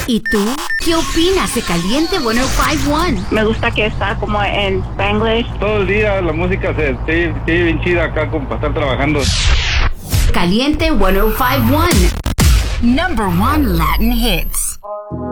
¿Y tú? ¿Qué opinas de Caliente 105.1? Me gusta que está como en Spanglish. Todo el día la música se bien chida acá para estar trabajando. Caliente 105.1. Number 1 Latin hits.